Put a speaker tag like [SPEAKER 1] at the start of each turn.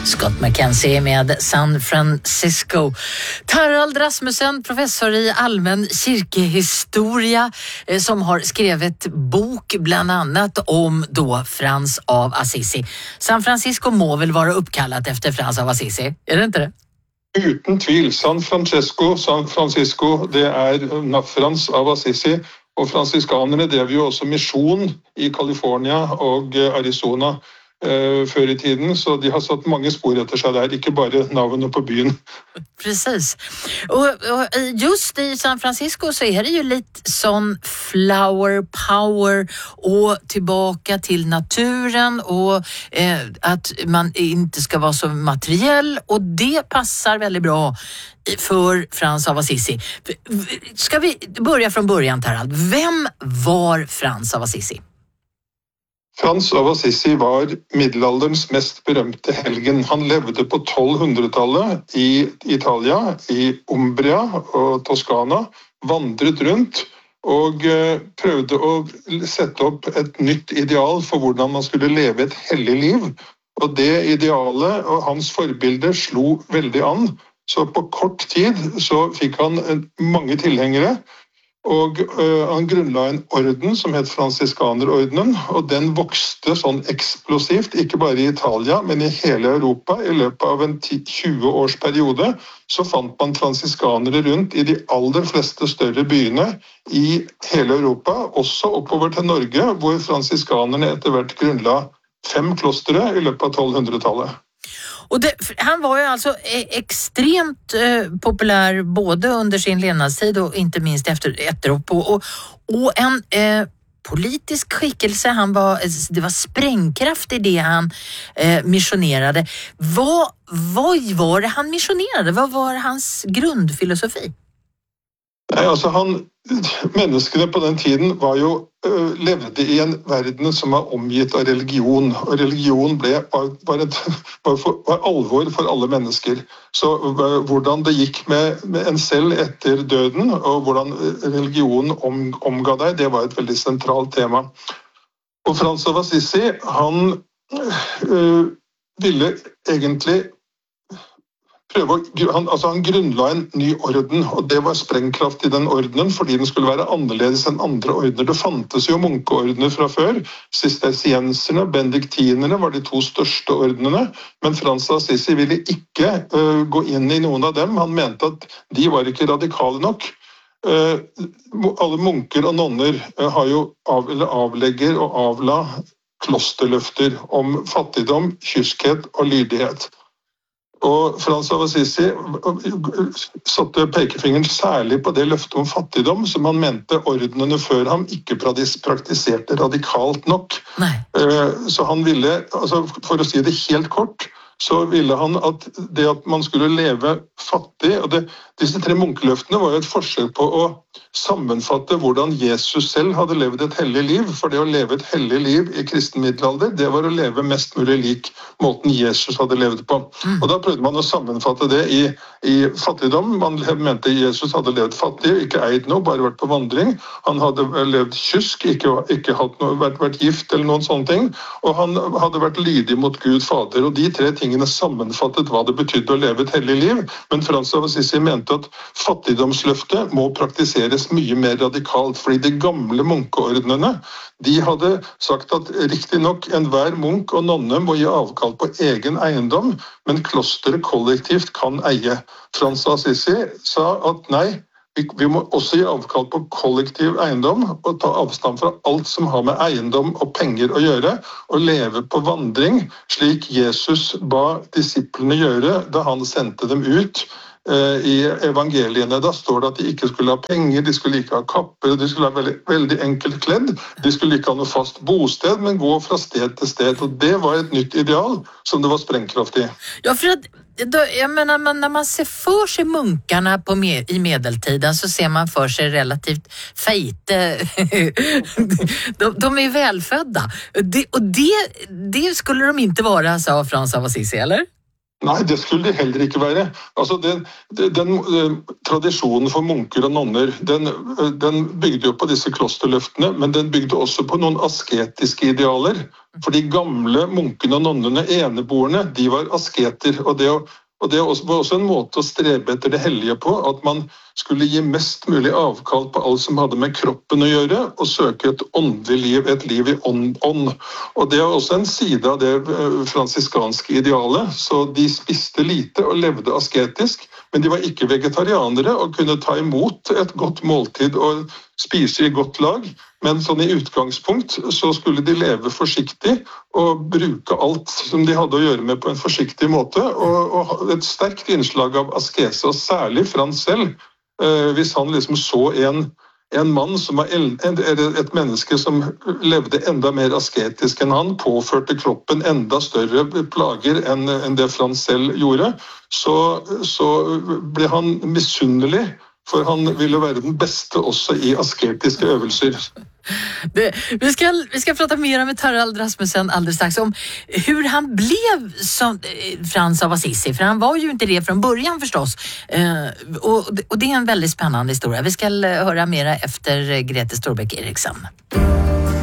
[SPEAKER 1] Scott McKenzie med San Francisco. Tarald Rasmussen, professor i allmän kyrkehistoria, som har skrivit bok bland annat om då Frans av Assisi. San Francisco må väl vara uppkallat efter Frans av Assisi, är det inte det?
[SPEAKER 2] Uten tvil. San Francisco, det er Frans av Assisi, og fransiskanerne drev jo også misjon i California og Arizona før i tiden, så de har satt mange spor etter seg der, ikke bare navnet på byen.
[SPEAKER 1] Precis. Och just i San Francisco så är det ju lite sån flower power och tillbaka till naturen och att man inte ska vara så materiell, och det passar väldigt bra för Frans av Assisi. Ska vi börja från början, Tarald? Vem var Frans av Assisi?
[SPEAKER 2] Frans av Assisi var middelalderens mest berømte helgen. Han levde på 1200-tallet i Italia, i Umbria og Toskana, vandret rundt og prøvde å sette opp et nytt ideal for hvordan man skulle leve et hellig liv. Og det idealet og hans forbilder slo veldig an, så på kort tid så fikk han mange tilhengere. Og han grunnla en orden som het Franciskanerordenen, og den vokste sånn eksplosivt, ikke bare i Italia, men i hele Europa. I løpet av en 20 års periode så fant man fransiskanere rundt i de aller fleste større byene i hele Europa, også oppover til Norge, hvor fransiskanerne etter hvert grunnla 5 klostre i løpet av 1200-tallet.
[SPEAKER 1] Och han var ju alltså extremt populär både under sin levnadstid och inte minst efteråt. Och en politisk skickelse, det var sprängkraft i det han missionerade. Vad var det han missionerade? Vad var hans grundfilosofi?
[SPEAKER 2] Nei, altså menneskene på den tiden levde i en verden som var omgitt av religion, og religion var alvor for alle mennesker. Så hvordan det gikk med en selv etter døden, og hvordan religionen omga deg, det var et veldig sentralt tema. Og Frans av Assisi, han ville egentlig han grunnla en ny orden, og det var sprengkraft i den ordenen fordi den skulle være annerledes enn andre ordener. Det fantes jo munkeordner fra før. Sistersienserne, benediktinerne var de 2 største ordenene, men Frans av Assisi ville ikke gå inn i noen av dem. Han mente at de var ikke radikale nok. Alle munker og nonner har jo avlegger og avla klosterløfter om fattigdom, kyskhet og lydighet. Og Frans av Assisi satte pekefingeren særlig på det løftet om fattigdom, som han mente ordenene før ham ikke praktiserte radikalt nok. Så han ville, for å si det helt kort, så ville han at det at man skulle leve fattig, og disse 3 munkeløftene var jo et forsøk på å sammenfatte hvordan Jesus selv hadde levd et hellig liv, for det å leve et hellig liv i kristen middelalder, det var å leve mest mulig lik måten Jesus hadde levd på. Og da prøvde man å sammenfatte det i fattigdom. Man mente Jesus hadde levd fattig, ikke eid noe, bare vært på vandring. Han hadde levd kysk, ikke vært gift eller noen sånne ting, og han hadde vært lydig mot Gud Fader, og de 3 tingene sammenfattet hva det betydde å leve et hellig liv. Men Frans av Assisi mente at fattigdomsløftet må praktiseres mye mer radikalt, fordi de gamle munkeordnene, de hadde sagt at riktig nok enhver munk og nonne må gi avkall på egen eiendom, men klosteret kollektivt kan eie. Frans av Assisi sa at nei, vi må også gi avkall på kollektiv eiendom og ta avstand fra alt som har med eiendom og penger å gjøre, og leve på vandring, slik Jesus ba disiplene gjøre da han sendte dem ut i evangeliene. Da står det at de ikke skulle ha penger, de skulle ikke ha kapper, de skulle ha veldig enkelt kledd, de skulle ikke ha noe fast bosted, men gå fra sted til sted. Og det var et nytt ideal som det var sprengkraft i.
[SPEAKER 1] Ja, för att jag menar, när man ser för sig munkarna i medeltiden så ser man för sig relativt fejte. De är välfödda. Och det skulle de inte vara, sa Frans av Assisi, eller?
[SPEAKER 2] Nei, det skulle det heller ikke være. Altså, den tradisjonen for munker og nonner, den bygde jo på disse klosterløftene, men den bygde også på noen asketiske idealer. For de gamle munkene og nonnene, eneboerne, de var asketer. Og det var også en måte å strebe etter det hellige på, at man skulle gi mest mulig avkall på alt som hadde med kroppen å gjøre, og søke et åndelig liv, et liv i ånd. Og det er også en side av det fransiskanske idealet, så de spiste lite og levde asketisk, men de var ikke vegetarianere og kunne ta imot et godt måltid og spise i godt lag, men sånn i utgangspunkt så skulle de leve forsiktig og bruke alt som de hadde å gjøre med på en forsiktig måte, og et sterkt innslag av askese, og særlig Frans selv. Hvis han liksom så en mann som var et menneske som levde enda mer asketisk enn han, påførte kroppen enda større plager enn det Frans selv gjorde, så ble han misunnelig, for han ville være den bästa också i asketiska övelser.
[SPEAKER 1] Vi ska prata mer med Harald Rasmussen alldeles strax om hur han blev som Frans av Assisi, för han var ju inte det från början förstås. Och det är en väldigt spännande historia. Vi ska höra mera efter Grete Storbeck Eriksen.